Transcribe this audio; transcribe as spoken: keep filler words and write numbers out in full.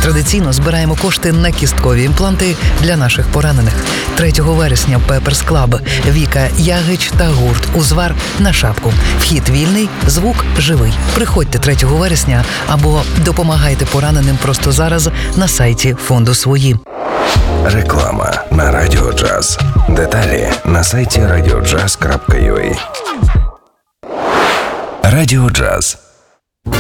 Традиційно збираємо кошти на кісткові імпланти для наших поранених. третього вересня Пеперс Клаб, Віка Ягич та гурт Узвар на шапку. Вхід вільний, звук живий. Приходьте третього вересня або допомагайте пораненим просто зараз на сайті фонду «Свої». Реклама на Радіо Джаз. Деталі на сайті радіо джаз крапка ю а. Радіо Джаз.